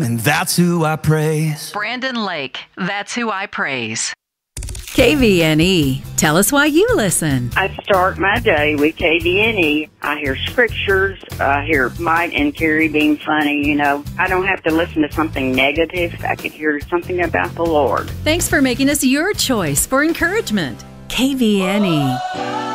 and that's who I praise. Brandon Lake, that's who I praise. KVNE, tell us why you listen. I start my day with KVNE. I hear scriptures. I hear Mike and Carrie being funny. You know, I don't have to listen to something negative. I can hear something about the Lord. Thanks for making us your choice for encouragement. KVNE.